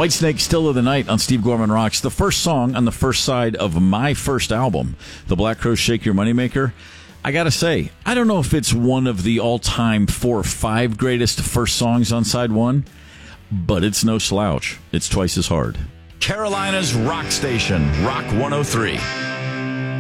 Whitesnake, Still of the Night on Steve Gorman Rocks. The first song on the first side of my first album, The Black Crowes Shake Your Moneymaker. I gotta say, I don't know if it's one of the all-time 4 or 5 greatest first songs on side one, but it's no slouch. It's twice as hard. Carolina's Rock Station, Rock 103.